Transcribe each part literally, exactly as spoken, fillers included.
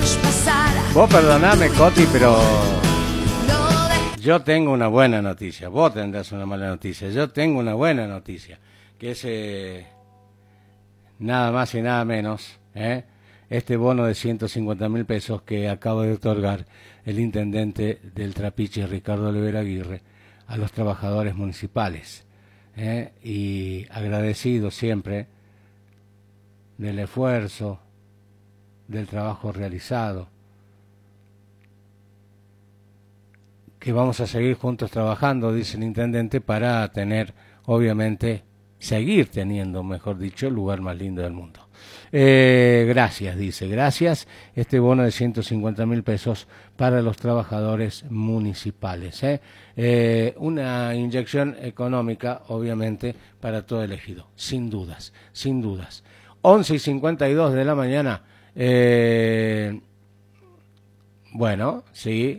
Vos perdoname, Coti, pero yo tengo una buena noticia. Vos tendrás una mala noticia. Yo tengo una buena noticia, que es eh, nada más y nada menos, ¿eh? este bono de ciento cincuenta mil pesos que acaba de otorgar el intendente del Trapiche, Ricardo Olivera Aguirre, a los trabajadores municipales. ¿eh? Y agradecido siempre del esfuerzo, del trabajo realizado, que vamos a seguir juntos trabajando, dice el intendente, para tener, obviamente, seguir teniendo, mejor dicho, el lugar más lindo del mundo. Eh, gracias, dice, gracias, este bono de ciento cincuenta mil pesos para los trabajadores municipales. ¿eh? Eh, una inyección económica, obviamente, para todo el ejido, sin dudas, sin dudas. once y cincuenta y dos de la mañana, eh, bueno, sí,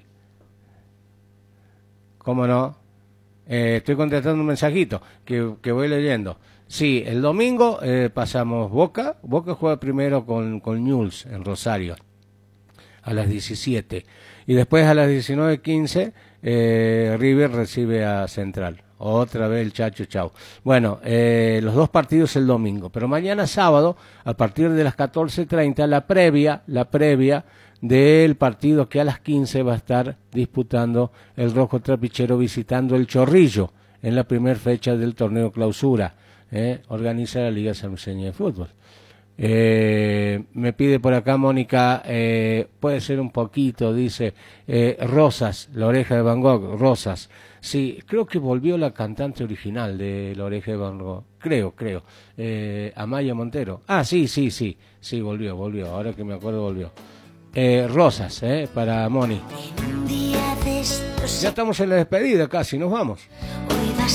¿cómo no? Eh, estoy contestando un mensajito que, que voy leyendo. Sí, el domingo eh, pasamos Boca. Boca juega primero con, con Newell's en Rosario a las diecisiete. Y después a las diecinueve quince eh, River recibe a Central. Otra vez el Chacho Chau. Bueno, eh, los dos partidos el domingo. Pero mañana sábado, a partir de las catorce treinta, la previa, la previa del partido que a las quince va a estar disputando el Rojo Trapichero visitando el Chorrillo en la primera fecha del torneo clausura. Eh, organiza la Liga Sanluiseña de Fútbol. Eh, me pide por acá Mónica, eh, puede ser un poquito, dice, eh, Rosas, La Oreja de Van Gogh, Rosas. Sí, creo que volvió la cantante original de La Oreja de Van Gogh, creo, creo, eh, Amaya Montero. Ah, sí, sí, sí, sí, volvió, volvió, ahora que me acuerdo volvió. Eh, Rosas, eh, para Moni. Ya estamos en la despedida casi, nos vamos.